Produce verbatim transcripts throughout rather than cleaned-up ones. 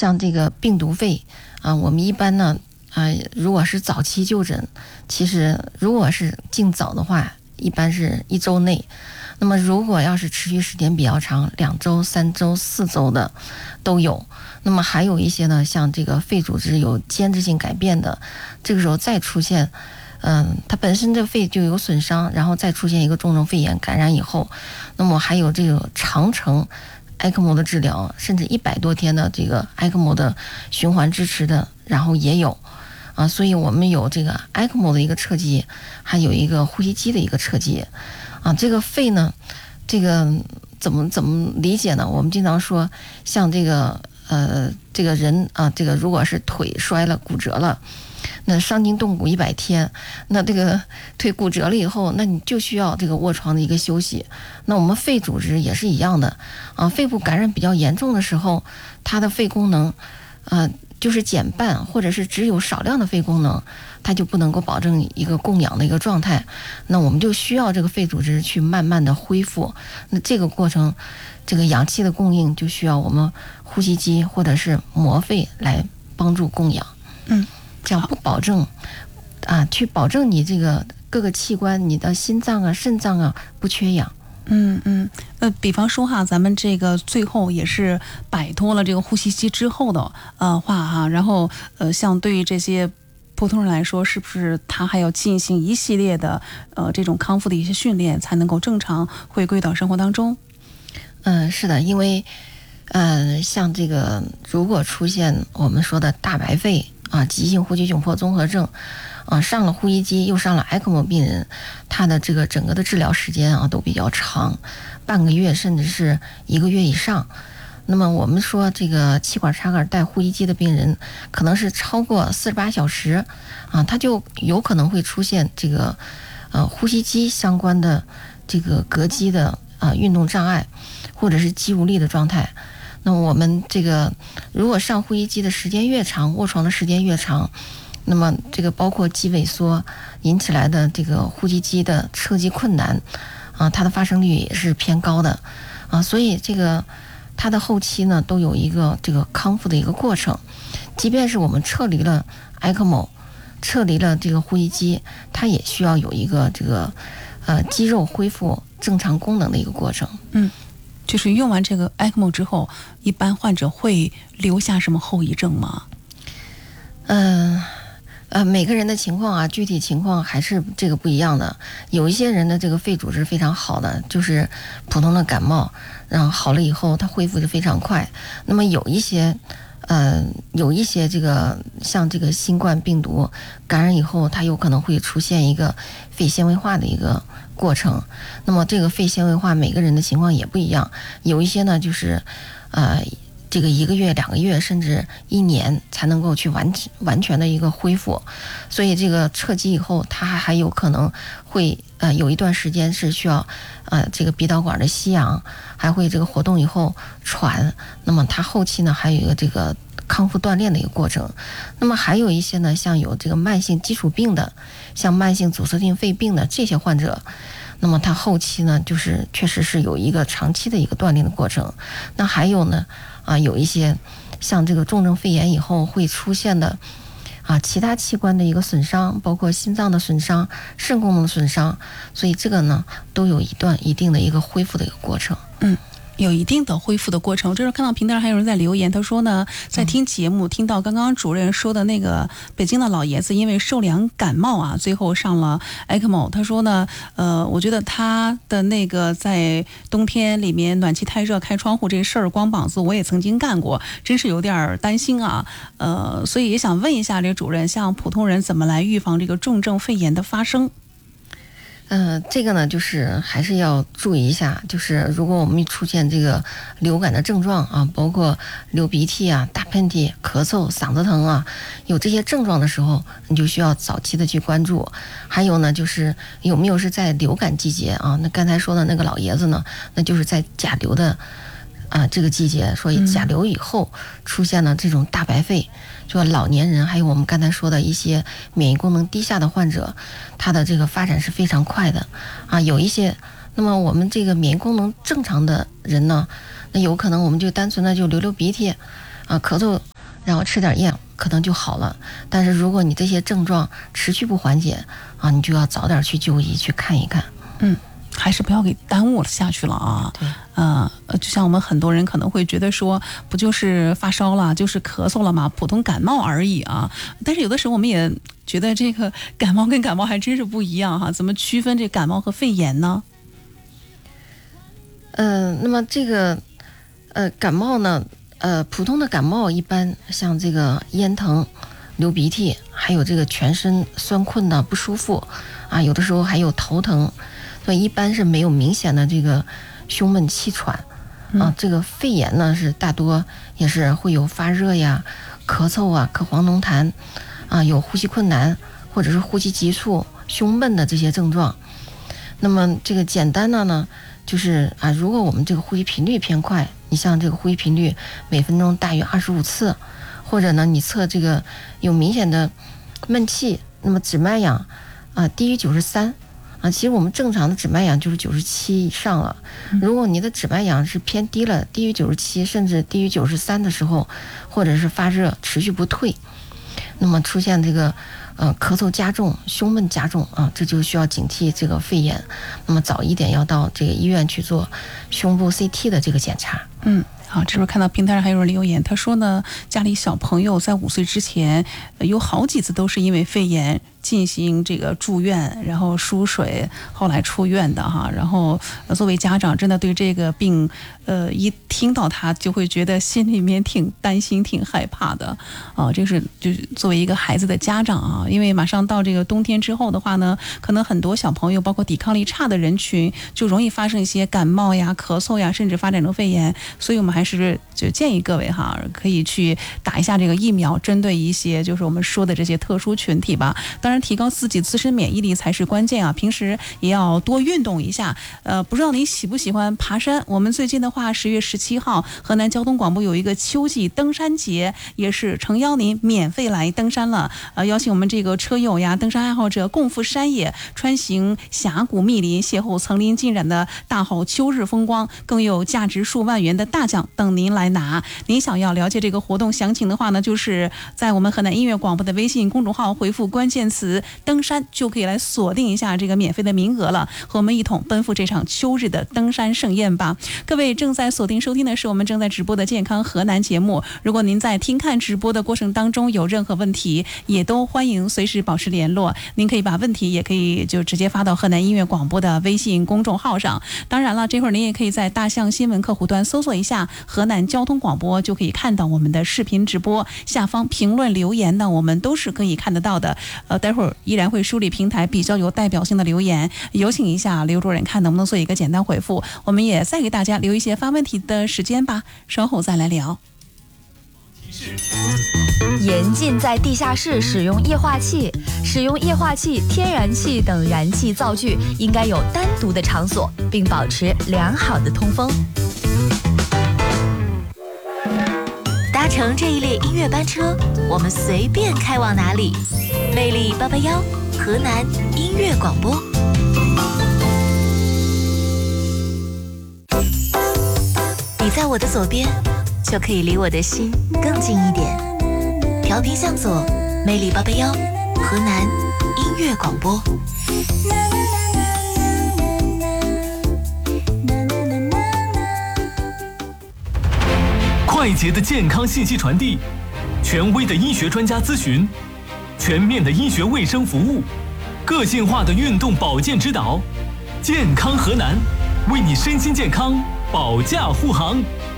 像这个病毒肺啊，我们一般呢啊、呃，如果是早期就诊，其实如果是尽早的话，一般是一周内。那么如果要是持续时间比较长，两周、三周、四周的都有。那么还有一些呢，像这个肺组织有间质性改变的，这个时候再出现，嗯，它本身这肺就有损伤，然后再出现一个重症肺炎感染以后，那么还有这个长程埃克莫的治疗，甚至一百多天的这个埃克莫的循环支持的，然后也有。啊，所以我们有这个埃克莫的一个侧击，还有一个呼吸机的一个侧击。啊，这个肺呢，这个怎么怎么理解呢？我们经常说，像这个呃，这个人啊，这个如果是腿摔了、骨折了，那伤筋动骨一百天，那这个腿骨折了以后，那你就需要这个卧床的一个休息。那我们肺组织也是一样的啊，肺部感染比较严重的时候，它的肺功能，呃。就是减半，或者是只有少量的肺功能，它就不能够保证一个供氧的一个状态。那我们就需要这个肺组织去慢慢的恢复。那这个过程，这个氧气的供应就需要我们呼吸机或者是膜肺来帮助供氧。 嗯， 这样不保证啊，去保证你这个各个器官，你的心脏啊、肾脏啊不缺氧。 嗯嗯，呃，比方说哈，咱们这个最后也是摆脱了这个呼吸机之后的呃话哈，然后呃，像对于这些普通人来说，是不是他还要进行一系列的呃这种康复的一些训练，才能够正常回归到生活当中？ 嗯，是的，因为嗯、呃，像这个如果出现我们说的大白肺啊、急性呼吸窘迫综合症。啊，上了呼吸机又上了埃克莫病人，他的这个整个的治疗时间啊都比较长，半个月甚至是一个月以上。那么我们说这个气管插管带呼吸机的病人，可能是超过四十八小时啊，他就有可能会出现这个呃呼吸机相关的这个膈肌的啊运动障碍，或者是肌无力的状态。那我们这个如果上呼吸机的时间越长，卧床的时间越长。那么这个包括肌萎缩引起来的这个呼吸机的侧击困难啊，它的发生率也是偏高的啊，所以这个它的后期呢都有一个这个康复的一个过程。即便是我们撤离了埃克莫，撤离了这个呼吸机，它也需要有一个这个呃肌肉恢复正常功能的一个过程。 嗯，就是用完这个埃克莫之后，一般患者会留下什么后遗症吗？ 嗯、呃。呃，每个人的情况啊，具体情况还是这个不一样的。有一些人的这个肺组织非常好的，就是普通的感冒，然后好了以后，它恢复就非常快。那么有一些，呃，有一些这个像这个新冠病毒感染以后，它有可能会出现一个肺纤维化的一个过程。那么这个肺纤维化，每个人的情况也不一样。有一些呢，就是呃。这个一个月、两个月，甚至一年才能够去完完全的一个恢复，所以这个撤击以后，它还有可能会呃有一段时间是需要呃这个鼻导管的吸氧，还会这个活动以后喘。那么它后期呢还有一个这个康复锻炼的一个过程。那么还有一些呢，像有这个慢性基础病的，像慢性阻塞性肺病的这些患者。那么他后期呢，就是确实是有一个长期的一个锻炼的过程。那还有呢，啊，有一些像这个重症肺炎以后会出现的啊其他器官的一个损伤，包括心脏的损伤、肾功能的损伤，所以这个呢都有一段一定的一个恢复的一个过程。 嗯。有一定的恢复的过程。这时候看到平台上还有人在留言，他说呢，在听节目、嗯、听到刚刚主任说的那个北京的老爷子因为受凉感冒啊，最后上了埃克莫。他说呢，呃，我觉得他的那个在冬天里面暖气太热开窗户这事儿光膀子我也曾经干过，真是有点担心啊。呃，所以也想问一下这个主任，像普通人怎么来预防这个重症肺炎的发生？ 呃，这个呢，就是还是要注意一下，就是如果我们出现这个流感的症状啊，包括流鼻涕啊、打喷嚏、咳嗽、嗓子疼啊，有这些症状的时候，你就需要早期的去关注。还有呢，就是有没有是在流感季节啊？那刚才说的那个老爷子呢，那就是在甲流的啊这个季节，所以甲流以后出现了这种大白肺。说老年人还有我们刚才说的一些免疫功能低下的患者，他的这个发展是非常快的啊。有一些，那么我们这个免疫功能正常的人呢，那有可能我们就单纯的就流流鼻涕啊，咳嗽然后吃点药可能就好了。但是如果你这些症状持续不缓解啊，你就要早点去就医去看一看。 嗯，还是不要给耽误了下去了啊。 对， 呃，就像我们很多人可能会觉得说，不就是发烧了，就是咳嗽了嘛，普通感冒而已啊。但是有的时候我们也觉得这个感冒跟感冒还真是不一样哈，怎么区分这感冒和肺炎呢？ 嗯、呃，那么这个呃感冒呢，呃普通的感冒一般像这个咽疼、流鼻涕，还有这个全身酸困的不舒服啊，有的时候还有头疼，所以一般是没有明显的这个胸闷气喘啊。 嗯、 这个肺炎呢是大多也是会有发热呀、咳嗽啊、咳黄浓痰啊，有呼吸困难或者是呼吸急促、胸闷的这些症状。那么这个简单的呢，就是啊，如果我们这个呼吸频率偏快，你像这个呼吸频率每分钟大于二十五次，或者呢你测这个有明显的闷气，那么指脉氧啊低于九十三啊，其实我们正常的指脉氧就是九十七以上了。如果你的指脉氧是偏低了，低于九十七甚至低于九十三的时候，或者是发热持续不退，那么出现这个呃咳嗽加重、胸闷加重啊，这就需要警惕这个肺炎。那么早一点要到这个医院去做胸部 C T 的这个检查。 嗯。好，这时候看到平台上还有人留言，他说呢，家里小朋友在五岁之前，呃、有好几次都是因为肺炎进行这个住院，然后输水，后来出院的哈。然后、呃、作为家长，真的对这个病，呃，一听到他就会觉得心里面挺担心、挺害怕的啊。这是就是作为一个孩子的家长啊，因为马上到这个冬天之后的话呢，可能很多小朋友，包括抵抗力差的人群，就容易发生一些感冒呀、咳嗽呀，甚至发展成肺炎。所以我们还是就建议各位哈，可以去打一下这个疫苗，针对一些就是我们说的这些特殊群体吧。当然，提高自己自身免疫力才是关键啊！平时也要多运动一下。呃，不知道你喜不喜欢爬山？我们最近的话，十月十七号，河南交通广播有一个秋季登山节，也是诚邀您免费来登山了。呃，邀请我们这个车友呀、登山爱好者共赴山野，穿行峡谷密林，邂逅层林尽染的大好秋日风光，更有价值数万元的大奖等您来拿。您想要了解这个活动详情的话呢，就是在我们河南音乐广播的微信公众号回复关键词登山，就可以来锁定一下这个免费的名额了，和我们一同奔赴这场秋日的登山盛宴吧。各位正在锁定收听的是我们正在直播的健康河南节目，如果您在听看直播的过程当中有任何问题，也都欢迎随时保持联络。您可以把问题也可以就直接发到河南音乐广播的微信公众号上。当然了，这会儿您也可以在大象新闻客户端搜索一下河南交通广播，就可以看到我们的视频直播，下方评论留言呢，我们都是可以看得到的。呃，待会儿依然会梳理平台比较有代表性的留言，有请一下刘主任看能不能做一个简单回复。我们也再给大家留一些发问题的时间吧，稍后再来聊。 严禁在地下室使用液化气，使用液化气、天然气等燃气灶具应该有单独的场所，并保持良好的通风。搭乘这一列音乐班车，我们随便开往哪里。魅力八八幺，河南音乐广播。你在我的左边，就可以离我的心更近一点。调频向左，魅力八八幺，河南音乐广播。 快捷的健康信息传递，权威的医学专家咨询，全面的医学卫生服务，个性化的运动保健指导，健康河南，为你身心健康保驾护航。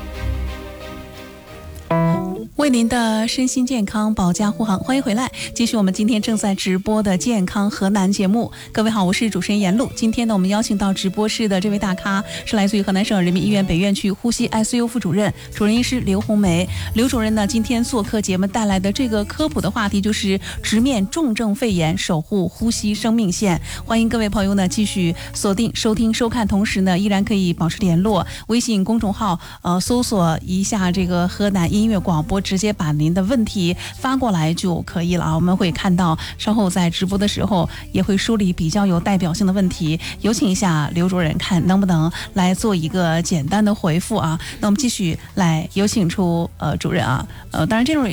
为您的身心健康保驾护航，欢迎回来，继续我们今天正在直播的健康河南节目。各位好，我是主持人严露。今天呢，我们邀请到直播室的这位大咖是来自于河南省人民医院北院区呼吸 I C U 副主任、主任医师刘红梅。刘主任呢，今天做客节目带来的这个科普的话题就是直面重症肺炎，守护呼吸生命线。欢迎各位朋友呢继续锁定收听收看，同时呢依然可以保持联络，微信公众号呃搜索一下这个河南音乐广播，直接把您的问题发过来就可以了啊。我们会看到稍后在直播的时候也会梳理比较有代表性的问题，有请一下刘主任看能不能来做一个简单的回复啊。那我们继续来有请出呃主任啊，呃当然这种